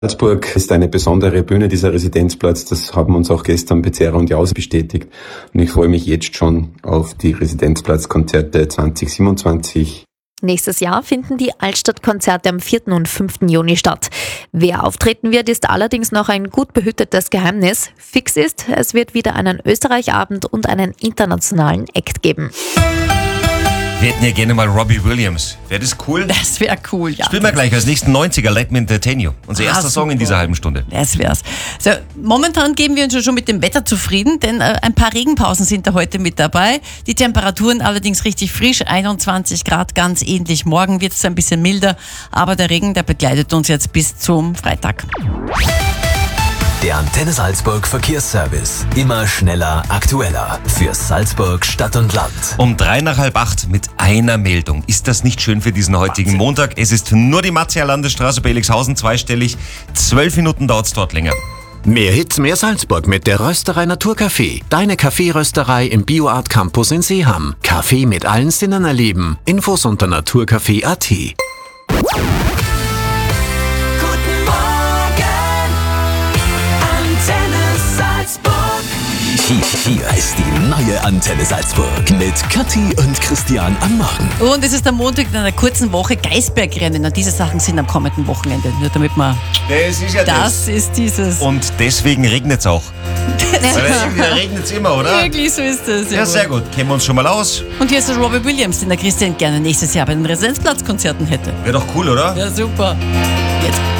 Salzburg ist eine besondere Bühne, dieser Residenzplatz. Das haben uns auch gestern Bezerra und Jausi bestätigt. Und ich freue mich jetzt schon auf die Residenzplatzkonzerte 2027. Nächstes Jahr finden die Altstadtkonzerte am 4. und 5. Juni statt. Wer auftreten wird, ist allerdings noch ein gut behütetes Geheimnis. Fix ist, es wird wieder einen Österreich-Abend und einen internationalen Act geben. Wir hätten ja gerne mal Robbie Williams. Wäre das cool? Das wäre cool, ja. Spielen wir gleich als nächsten 90er, Let Me Entertain You. Unser erster Song in dieser halben Stunde. Das wär's. So, momentan geben wir uns schon mit dem Wetter zufrieden, denn ein paar Regenpausen sind da heute mit dabei. Die Temperaturen allerdings richtig frisch, 21 Grad, ganz ähnlich. Morgen wird es ein bisschen milder, aber der Regen, der begleitet uns jetzt bis zum Freitag. Der Antenne Salzburg Verkehrsservice. Immer schneller, aktueller. Für Salzburg, Stadt und Land. Um 7:45 mit einer Meldung. Ist das nicht schön für diesen heutigen Montag? Es ist nur die Matzier Landesstraße bei Elixhausen zweistellig. 12 Minuten dauert es dort länger. Mehr Hits, mehr Salzburg mit der Rösterei Naturcafé. Deine Kaffeerösterei im BioArt Campus in Seeham. Kaffee mit allen Sinnen erleben. Infos unter naturcafé.at. Hier ist die neue Antenne Salzburg mit Kathi und Christian am Morgen. Und es ist der Montag in einer kurzen Woche Geisbergrennen. Und diese Sachen sind am kommenden Wochenende. Nur damit man... Das ist ja das. Ist dieses... Und deswegen regnet es auch. Weil irgendwie regnet es immer, oder? Wirklich, so ist es. Ja, sehr gut. Kennen wir uns schon mal aus. Und hier ist der Robbie Williams, den der Christian gerne nächstes Jahr bei den Residenzplatzkonzerten hätte. Wäre doch cool, oder? Ja, super.